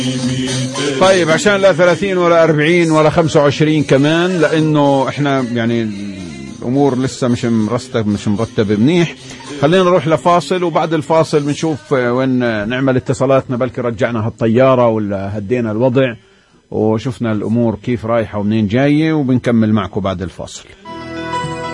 طيب عشان لا 30 ولا 40 ولا 25 كمان، لأنه إحنا يعني الأمور لسه مش مرتبة منيح. خلينا نروح لفاصل، وبعد الفاصل بنشوف وين نعمل اتصالاتنا، بلكي رجعنا هالطيارة ولا هدينا الوضع وشفنا الأمور كيف رايحة ومنين جاية، وبنكمل معكم بعد الفاصل.